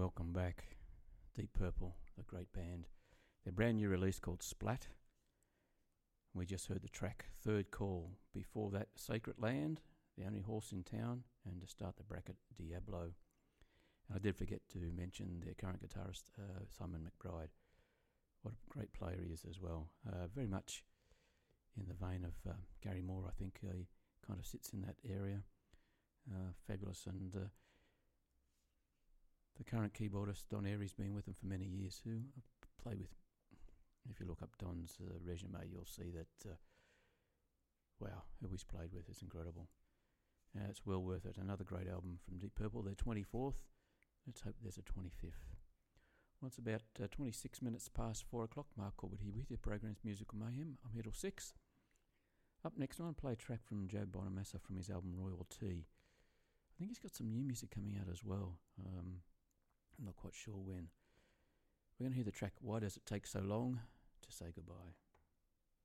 welcome back. Deep Purple, the great band. Their brand new release called Splat. We just heard the track Third Call. Before that, Sacred Land, The Only Horse in Town, and to start the bracket, Diablo. And I did forget to mention their current guitarist, Simon McBride. What a great player he is as well. Very much in the vein of Gary Moore, I think. He kind of sits in that area. Fabulous. And the current keyboardist, Don Airy's been with them for many years, who I play with. If you look up Don's resume, you'll see that, wow, who he's played with is incredible. It's well worth it. Another great album from Deep Purple. They're 24th. Let's hope there's a 25th. Well, it's about 26 minutes past 4 o'clock. Mark Corbett here with your program's Musical Mayhem. I'm here till 6. Up next, I'm going to play a track from Joe Bonamassa from his album Royal Tea. I think he's got some new music coming out as well. I'm not quite sure when. We're going to hear the track Why Does It Take So Long to Say Goodbye.